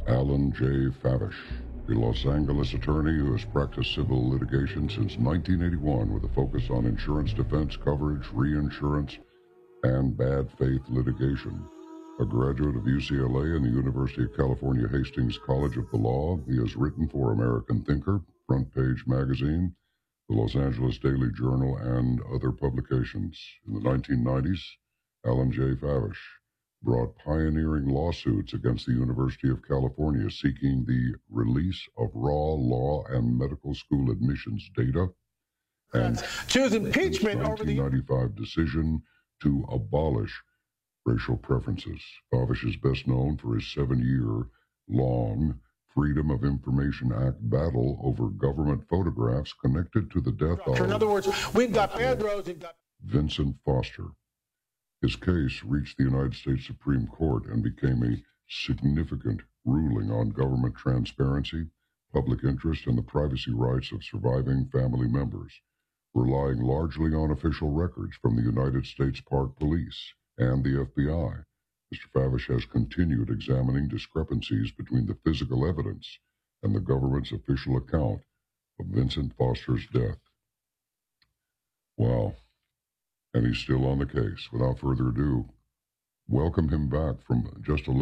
Alan J. Favish, a Los Angeles attorney who has practiced civil litigation since 1981 with a focus on insurance defense coverage, reinsurance, and bad faith litigation. A graduate of UCLA and the University of California Hastings College of the Law, he has written for American Thinker, Front Page Magazine, the Los Angeles Daily Journal, and other publications. In the 1990s, Alan J. Favish brought pioneering lawsuits against the University of California seeking the release of raw law and medical school admissions data and choose impeachment over the 1995 decision to abolish racial preferences. Favish is best known for his 7-year-long Freedom of Information Act battle over government photographs connected to the death of, in other words, we've got Pedro's and got Vincent Foster. His case reached the United States Supreme Court and became a significant ruling on government transparency, public interest, and the privacy rights of surviving family members, relying largely on official records from the United States Park Police and the FBI. Mr. Favish has continued examining discrepancies between the physical evidence and the government's official account of Vincent Foster's death. Wow. And he's still on the case. Without further ado, welcome him back from just a